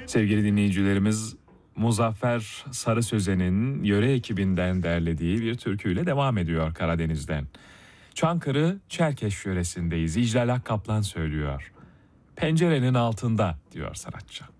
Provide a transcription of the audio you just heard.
Sevgili dinleyicilerimiz, Muzaffer Sarı Sözen'in yöre ekibinden derlediği bir türküyle devam ediyor Karadeniz'den. Çankırı Çerkeş yöresindeyiz. İclal Akkaplan söylüyor. Pencerenin altında diyor sanatçı.